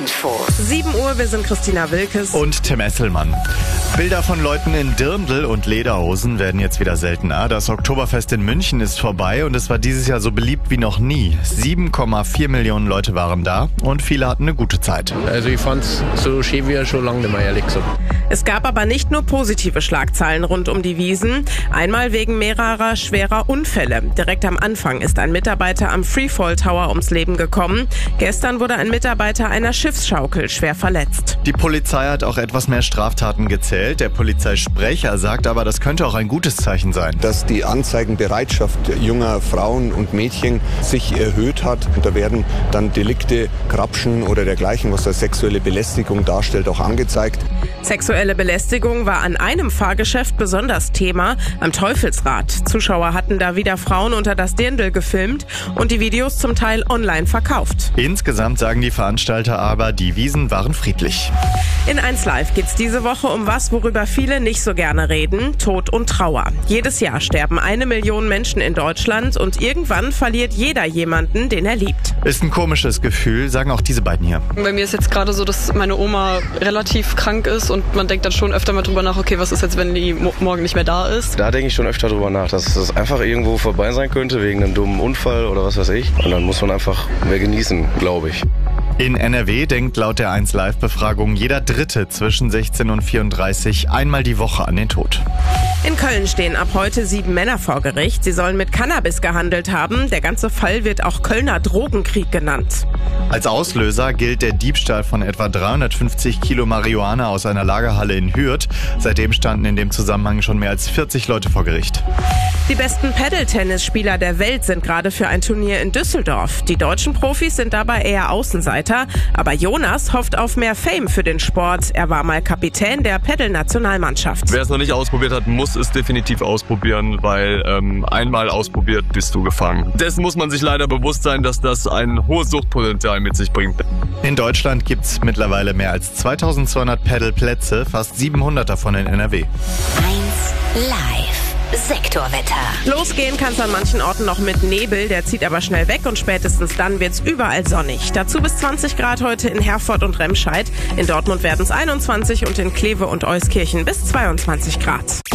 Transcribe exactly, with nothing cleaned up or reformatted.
Info. sieben Uhr, wir sind Christina Wilkes und Tim Esselmann. Bilder von Leuten in Dirndl und Lederhosen werden jetzt wieder seltener. Das Oktoberfest in München ist vorbei und es war dieses Jahr so beliebt wie noch nie. sieben Komma vier Millionen Leute waren da und viele hatten eine gute Zeit. Also ich fand's so schön wie schon lange nicht mehr, ehrlich gesagt. Es gab aber nicht nur positive Schlagzeilen rund um die Wiesn. Einmal wegen mehrerer schwerer Unfälle. Direkt am Anfang ist ein Mitarbeiter am Freefall Tower ums Leben gekommen. Gestern wurde ein Mitarbeiter einer Schiffsschaukel schwer verletzt. Die Polizei hat auch etwas mehr Straftaten gezählt. Der Polizeisprecher sagt aber, das könnte auch ein gutes Zeichen sein. Dass die Anzeigenbereitschaft junger Frauen und Mädchen sich erhöht hat. Und da werden dann Delikte, Grapschen oder dergleichen, was als sexuelle Belästigung darstellt, auch angezeigt. Sexuelle Belästigung war an einem Fahrgeschäft besonders Thema, am Teufelsrad. Zuschauer hatten da wieder Frauen unter das Dirndl gefilmt und die Videos zum Teil online verkauft. Insgesamt sagen die Veranstalter aber, die Wiesn waren friedlich. In eins Live geht's diese Woche um was, worüber viele nicht so gerne reden: Tod und Trauer. Jedes Jahr sterben eine Million Menschen in Deutschland und irgendwann verliert jeder jemanden, den er liebt. Ist ein komisches Gefühl, sagen auch diese beiden hier. Bei mir ist jetzt gerade so, dass meine Oma relativ krank ist und man denkt dann schon öfter mal drüber nach, okay, was ist jetzt, wenn die mo- morgen nicht mehr da ist? Da denke ich schon öfter drüber nach, dass es einfach irgendwo vorbei sein könnte, wegen einem dummen Unfall oder was weiß ich. Und dann muss man einfach mehr genießen, glaube ich. In N R W denkt laut der eins Live Befragung jeder Dritte zwischen sechzehn und vierunddreißig einmal die Woche an den Tod. In Köln stehen ab heute sieben Männer vor Gericht. Sie sollen mit Cannabis gehandelt haben. Der ganze Fall wird auch Kölner Drogenkrieg genannt. Als Auslöser gilt der Diebstahl von etwa dreihundertfünfzig Kilo Marihuana aus einer Lagerhalle in Hürth. Seitdem standen in dem Zusammenhang schon mehr als vierzig Leute vor Gericht. Die besten Paddle-Tennisspieler der Welt sind gerade für ein Turnier in Düsseldorf. Die deutschen Profis sind dabei eher Außenseiter. Aber Jonas hofft auf mehr Fame für den Sport. Er war mal Kapitän der Paddle-Nationalmannschaft. Wer es noch nicht ausprobiert hat, muss es definitiv ausprobieren, weil ähm, einmal ausprobiert, bist du gefangen. Dessen muss man sich leider bewusst sein, dass das ein hohes Suchtpotenzial mit sich bringt. In Deutschland gibt es mittlerweile mehr als zweitausendzweihundert Paddle-Plätze, fast siebenhundert davon in N R W. eins Live. Sektorwetter. Losgehen kann es an manchen Orten noch mit Nebel, der zieht aber schnell weg und spätestens dann wird's überall sonnig. Dazu bis zwanzig Grad heute in Herford und Remscheid. In Dortmund werden es einundzwanzig und in Kleve und Euskirchen bis zweiundzwanzig Grad.